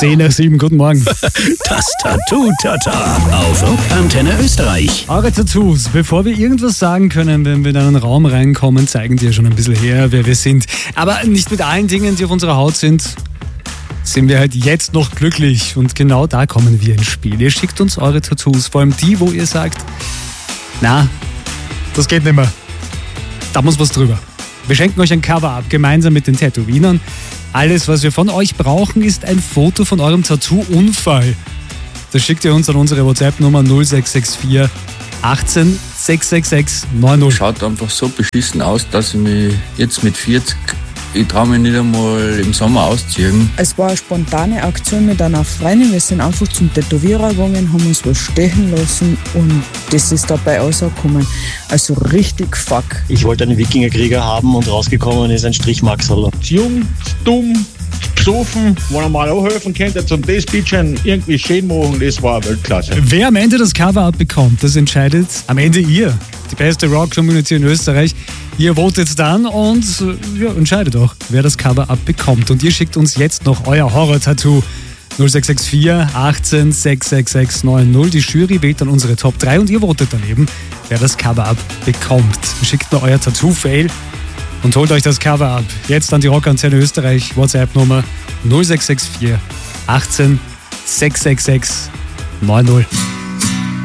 10 nach 7, guten Morgen. Das Tattoo-Tata auf Antenne Österreich. Eure Tattoos, bevor wir irgendwas sagen können, wenn wir in einen Raum reinkommen, zeigen die ja schon ein bisschen her, wer wir sind. Aber nicht mit allen Dingen, die auf unserer Haut sind wir halt jetzt noch glücklich. Und genau da kommen wir ins Spiel. Ihr schickt uns eure Tattoos, vor allem die, wo ihr sagt, na, das geht nicht mehr. Da muss was drüber. Wir schenken euch ein Cover-Up gemeinsam mit den Tätowierern. Alles, was wir von euch brauchen, ist ein Foto von eurem Tattoo-Unfall. Das schickt ihr uns an unsere WhatsApp-Nummer 0664 18 666 90. Schaut einfach so beschissen aus, dass ich mich jetzt mit 40, ich traue mich nicht einmal im Sommer ausziehen. Es war eine spontane Aktion mit einer Freundin. Wir sind einfach zum Tätowierer gegangen, haben uns was stechen lassen und das ist dabei rausgekommen. Also richtig fuck. Ich wollte einen Wikingerkrieger haben und rausgekommen ist ein Strichmaxerl. Jung, dumm, besoffen, wo er mal auch helfen könnte, zum das bisschen irgendwie schön machen, das war Weltklasse. Wer am Ende das Cover-Up bekommt, das entscheidet am Ende ihr. Die beste Rock-Community in Österreich. Ihr votet dann und entscheidet auch, wer das Cover-Up bekommt. Und ihr schickt uns jetzt noch euer Horror-Tattoo 0664 18 666 90. Die Jury wählt dann unsere Top 3 und ihr votet dann eben, wer das Cover-Up bekommt. Schickt mir euer Tattoo-Fail und holt euch das Cover-Up. Jetzt an die Rock-Antenne Österreich WhatsApp-Nummer 0664 18 666 90.